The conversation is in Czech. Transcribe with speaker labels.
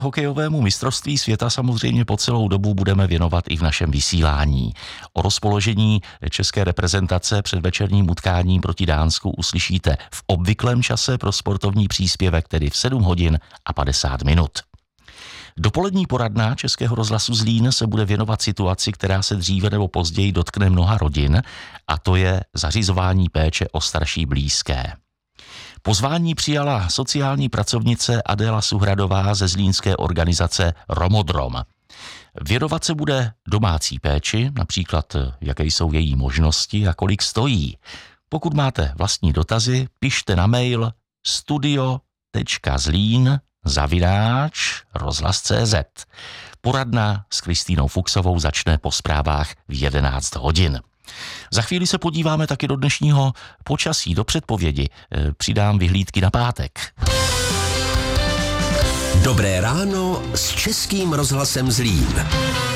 Speaker 1: Hokejovému mistrovství světa samozřejmě po celou dobu budeme věnovat i v našem vysílání. O rozpoložení české reprezentace před večerním utkáním proti Dánsku uslyšíte v obvyklém čase pro sportovní příspěvek, tedy v 7 hodin a 50 minut. Dopolední poradna Českého rozhlasu Zlín se bude věnovat situaci, která se dříve nebo později dotkne mnoha rodin, a to je zařizování péče o starší blízké. Pozvání přijala sociální pracovnice Adéla Suhradová ze zlínské organizace Romodrom. Věnovat se bude domácí péči, například jaké jsou její možnosti a kolik stojí. Pokud máte vlastní dotazy, pište na mail studio.zlín@rozhlas.cz. Poradna s Kristýnou Fuchsovou začne po zprávách v 11 hodin. Za chvíli se podíváme taky do dnešního počasí, do předpovědi. Přidám vyhlídky na pátek.
Speaker 2: Dobré ráno s Českým rozhlasem Zlín.